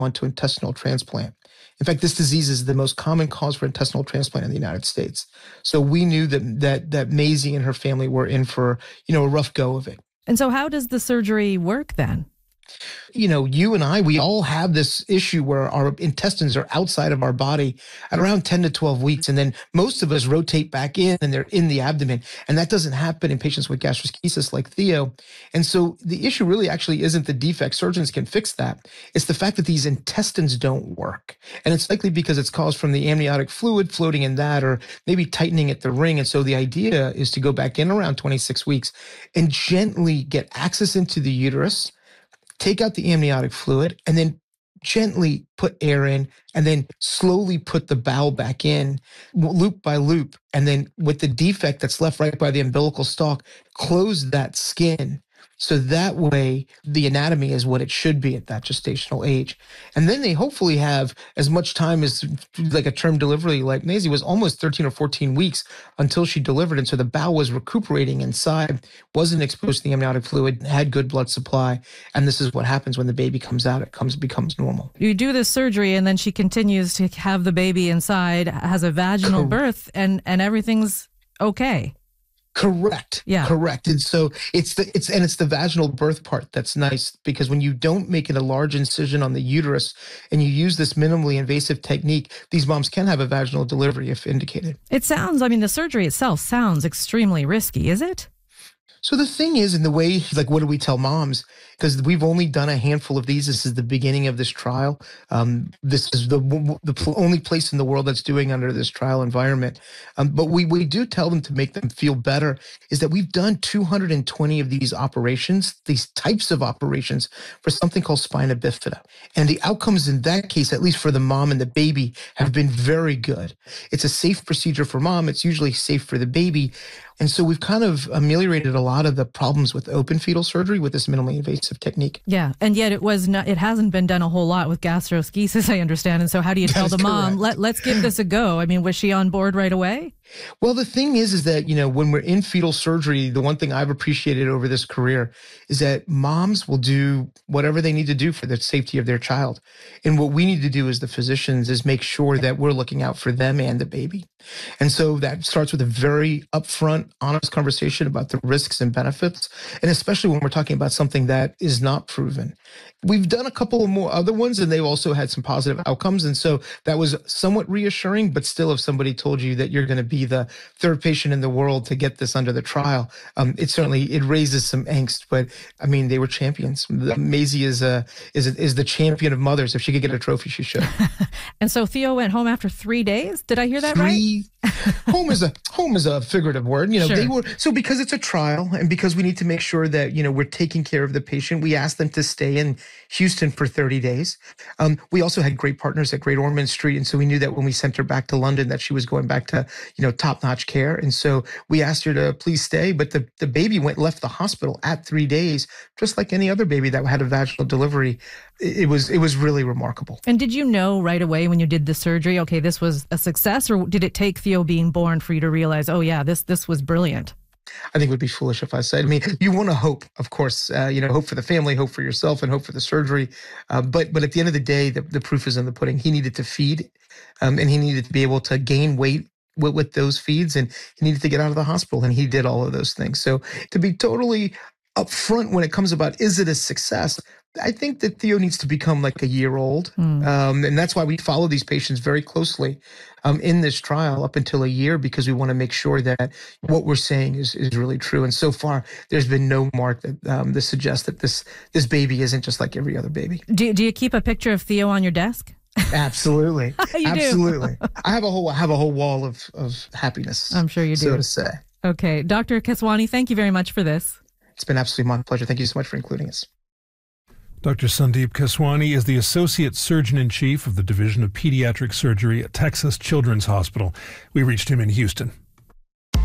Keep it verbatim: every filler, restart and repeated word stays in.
onto intestinal transplant. In fact, this disease is the most common cause for intestinal transplant in the United States. So we knew that that that Maisie and her family were in for, you know, a rough go of it. And so how does the surgery work then? You know, you and I, we all have this issue where our intestines are outside of our body at around ten to twelve weeks. And then most of us rotate back in and they're in the abdomen. And that doesn't happen in patients with gastroschisis like Theo. And so the issue really actually isn't the defect. Surgeons can fix that. It's the fact that these intestines don't work. And it's likely because it's caused from the amniotic fluid floating in that or maybe tightening at the ring. And so the idea is to go back in around twenty-six weeks and gently get access into the uterus, take out the amniotic fluid, and then gently put air in, and then slowly put the bowel back in, loop by loop. And then with the defect that's left right by the umbilical stalk, close that skin. So that way, the anatomy is what it should be at that gestational age. And then they hopefully have as much time as like a term delivery, like Maisie was almost thirteen or fourteen weeks until she delivered. And so the bowel was recuperating inside, wasn't exposed to the amniotic fluid, had good blood supply. And this is what happens when the baby comes out. It comes becomes normal. You do this surgery and then she continues to have the baby inside, has a vaginal Correct. birth, and, and everything's okay. Correct. Yeah. Correct. And so it's the it's and it's the vaginal birth part that's nice, because when you don't make it a large incision on the uterus and you use this minimally invasive technique, these moms can have a vaginal delivery if indicated. It sounds, I mean, the surgery itself sounds extremely risky, is it? So the thing is, in the way, like, what do we tell moms? Because we've only done a handful of these. This is the beginning of this trial. Um, this is the the only place in the world that's doing under this trial environment. Um, but we, we do tell them to make them feel better is that we've done two hundred twenty of these operations, these types of operations for something called spina bifida. And the outcomes in that case, at least for the mom and the baby, have been very good. It's a safe procedure for mom. It's usually safe for the baby. And so we've kind of ameliorated a lot of the problems with open fetal surgery with this minimally invasive technique. Yeah, and yet it was not, it hasn't been done a whole lot with gastroschisis, I understand. And so how do you tell the mom, let, let's give this a go? I mean, was she on board right away? Well, the thing is, is that, you know, when we're in fetal surgery, the one thing I've appreciated over this career is that moms will do whatever they need to do for the safety of their child. And what we need to do as the physicians is make sure that we're looking out for them and the baby. And so that starts with a very upfront, honest conversation about the risks and benefits, and especially when we're talking about something that is not proven. We've done a couple of more other ones, and they've also had some positive outcomes. And so that was somewhat reassuring, but still, if somebody told you that you're going to be the third patient in the world to get this under the trial, um, it certainly, it raises some angst. But I mean, they were champions. Maisie is a, is a, is the champion of mothers. If she could get a trophy, she should. And so Theo went home after three days? Did I hear that three, right? home is a home is a figurative word. You know, Sure. they were so because it's a trial and because we need to make sure that, you know, we're taking care of the patient. We asked them to stay in Houston for thirty days. Um, we also had great partners at Great Ormond Street, and so we knew that when we sent her back to London, that she was going back to, you know, top-notch care. And so we asked her to please stay. But the the baby went left the hospital at three days, just like any other baby that had a vaginal delivery. It was it was really remarkable. And did you know right away when you did the surgery, okay, this was a success, or did it take Theo being born for you to realize, oh yeah, this this was brilliant? I think it would be foolish if I said, I mean, you want to hope, of course, uh, you know, hope for the family, hope for yourself, and hope for the surgery. Uh, but but at the end of the day, the, the proof is in the pudding. He needed to feed, um, and he needed to be able to gain weight with, with those feeds, and he needed to get out of the hospital, and he did all of those things. So to be totally upfront when it comes about, is it a success? I think that Theo needs to become like a year old. Mm. Um, and that's why we follow these patients very closely um, in this trial up until a year, because we want to make sure that what we're saying is, is really true. And so far, there's been no mark that, um, that suggests that this this baby isn't just like every other baby. Do, do you keep a picture of Theo on your desk? Absolutely. You Absolutely. do? I have a whole I have a whole wall of, of happiness. I'm sure you do. So to say. Okay. Doctor Keswani, thank you very much for this. It's been absolutely my pleasure. Thank you so much for including us. Doctor Sandeep Keswani is the Associate Surgeon-in-Chief of the Division of Pediatric Surgery at Texas Children's Hospital. We reached him in Houston.